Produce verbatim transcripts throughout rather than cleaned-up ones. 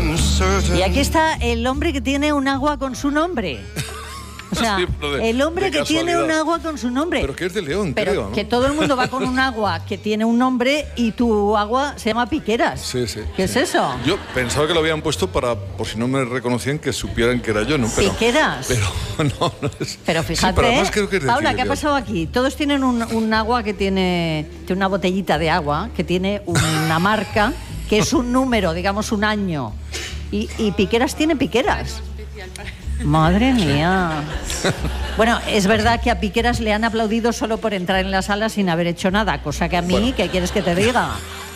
Y aquí está el hombre que tiene un agua con su nombre. O sea, sí, de, el hombre que tiene un agua con su nombre. Pero que es de León, pero creo, ¿no? Que todo el mundo va con un agua que tiene un nombre y tu agua se llama Piqueras. Sí, sí. ¿Qué sí. es eso? Yo pensaba que lo habían puesto para, por si no me reconocían, que supieran que era yo, ¿no? Pero, ¿Piqueras? Pero no, no es. Pero fíjate, sí, pero además creo que es de Paula, aquí, ¿qué ha pasado aquí? Todos tienen un, un agua que tiene, tiene una botellita de agua que tiene una marca, que es un número, digamos un año. Y, y Piqueras tiene Piqueras. Madre mía. Bueno, es verdad que a Piqueras le han aplaudido solo por entrar en la sala sin haber hecho nada, cosa que a mí, bueno. ¿Qué quieres que te diga?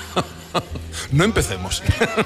No empecemos.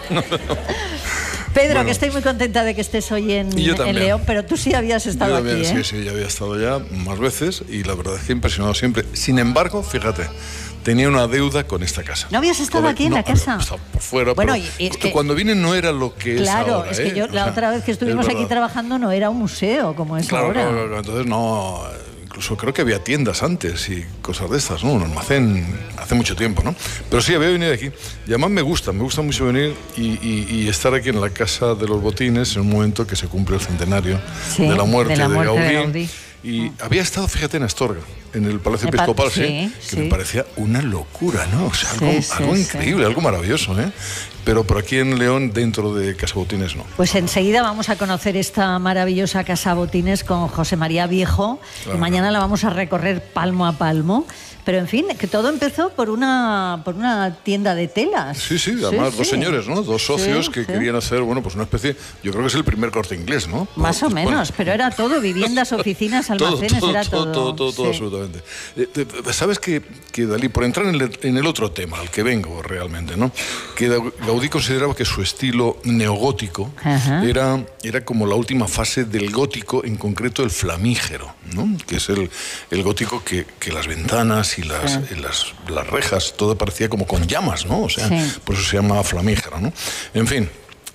Pedro, bueno, que estoy muy contenta de que estés hoy en, en León, pero tú sí habías estado también, aquí, ¿eh? Sí, sí, ya había estado ya más veces y la verdad es que he impresionado siempre. Sin embargo, fíjate, tenía una deuda con esta casa. ¿No habías estado con aquí el, en no, la casa? Estaba por fuera, bueno, pero y es que, cuando vine no era lo que claro, es ahora. Claro, es que yo ¿eh? la o sea, otra vez que estuvimos aquí trabajando no era un museo como es claro, ahora. Claro, claro, entonces no... Incluso creo que había tiendas antes y cosas de estas, ¿no? Un almacén hace mucho tiempo, ¿no? Pero sí, había venido aquí. Y además me gusta, me gusta mucho venir y, y, y estar aquí en la Casa de los Botines en un momento que se cumple el centenario sí, de la muerte de, la muerte de Gaudí. De Gaudí. Y oh. había estado, fíjate, en Astorga, en el Palacio el Episcopal, sí, sí, que sí. me parecía una locura, ¿no? O sea, algo, sí, sí, algo increíble, sí. algo maravilloso, ¿eh? Pero por aquí en León, dentro de Casa Botines, no. Pues enseguida vamos a conocer esta maravillosa Casa Botines con José María Viejo, claro. y mañana la vamos a recorrer palmo a palmo. Pero en fin, que todo empezó por una por una tienda de telas. Sí, sí, además sí, dos sí. señores, ¿no? Dos socios sí, que sí. querían hacer, bueno, pues una especie, yo creo que es el primer Corte Inglés, ¿no? Más o menos, bueno. pero era todo, viviendas, oficinas, almacenes, todo, todo, era todo. Todo, todo, todo, sí. todo absolutamente. Eh, ¿Sabes que, que Dalí, por entrar en el, en el otro tema, al que vengo realmente, ¿no? Que Gaudí consideraba que su estilo neogótico era, era como la última fase del gótico, en concreto el flamígero, ¿no? Que es el, el gótico que, que las ventanas y las, sí. las, las rejas, todo parecía como con llamas, ¿no? O sea, sí. por eso se llama flamígero, ¿no? En fin,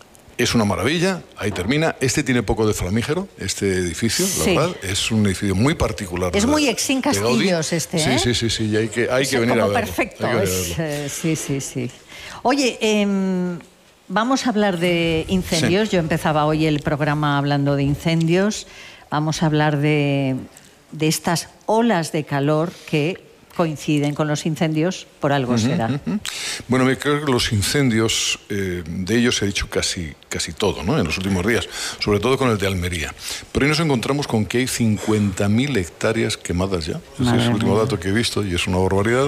es una maravilla, ahí termina. Este tiene poco de flamígero, este edificio, sí. la verdad. Es un edificio muy particular. Es de, muy Exín Castillos este, ¿eh? Sí, sí, sí, sí, y hay que, hay es que venir como a verlo. Perfecto, hay que es, eh, sí, sí, sí. Oye, eh, vamos a hablar de incendios. Sí. Yo empezaba hoy el programa hablando de incendios. Vamos a hablar de, de estas olas de calor que coinciden con los incendios, por algo uh-huh, será. Uh-huh. Bueno, me creo que los incendios, eh, de ellos se ha dicho casi, casi todo, ¿no? En los últimos días, sobre todo con el de Almería. Pero hoy nos encontramos con que hay cincuenta mil hectáreas quemadas ya. Ese es el último dato que he visto y es una barbaridad.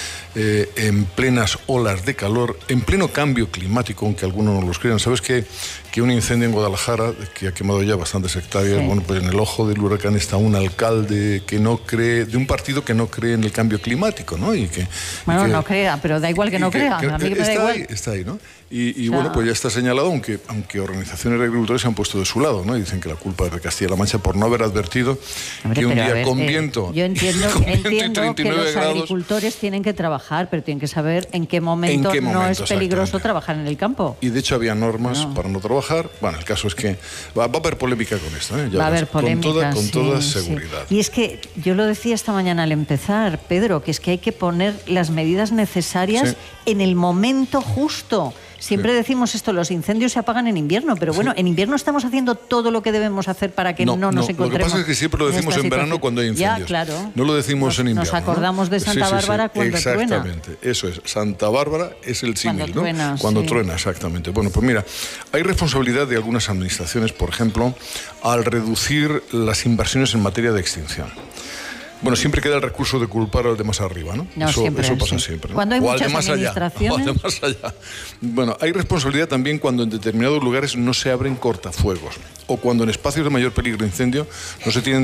Eh, en plenas olas de calor, en pleno cambio climático, aunque algunos no los crean. ¿Sabes que, que un incendio en Guadalajara, que ha quemado ya bastantes hectáreas, sí. bueno, pues en el ojo del huracán está un alcalde que no cree, de un partido que no cree en el cambio climático, ¿no? Y que, bueno, y que, no crea, pero da igual que no que, crea, que, a mí me da igual. Ahí, está ahí, ¿no? Y, y o sea, bueno, pues ya está señalado, aunque, aunque organizaciones de agricultores se han puesto de su lado, ¿no? Y dicen que la culpa es de Castilla-La Mancha por no haber advertido Hombre, que un día ver, con eh, viento... Yo entiendo, con entiendo que los grados, agricultores tienen que trabajar, pero tienen que saber en qué momento, ¿En qué momento no es peligroso trabajar en el campo. Y de hecho había normas no. para no trabajar. Bueno, el caso es que va, va a haber polémica con esto, ¿eh? Ya va a ves, haber polémica, con toda, con sí, toda sí. seguridad. Y es que yo lo decía esta mañana al empezar, Pedro, que es que hay que poner las medidas necesarias sí. en el momento justo. Siempre sí. decimos esto, los incendios se apagan en invierno, pero bueno, sí. en invierno estamos haciendo todo lo que debemos hacer para que no, no nos no. encontremos. Lo que pasa es que siempre lo decimos en, en verano cuando hay incendios. Ya, claro. No lo decimos nos, en invierno. Nos acordamos ¿no? de Santa sí, sí, Bárbara sí. cuando exactamente. truena. Exactamente, eso es. Santa Bárbara es el símil, cuando ¿no? Truena, cuando sí. truena, exactamente. Bueno, pues mira, hay responsabilidad de algunas administraciones, por ejemplo, al reducir las inversiones en materia de extinción. Bueno, siempre queda el recurso de culpar al de más arriba, ¿no? no eso, siempre, eso pasa sí. siempre, ¿no? Cuando hay o muchas al de más administraciones... allá, o al de más allá. Bueno, hay responsabilidad también cuando en determinados lugares no se abren cortafuegos o cuando en espacios de mayor peligro de incendio no se tienen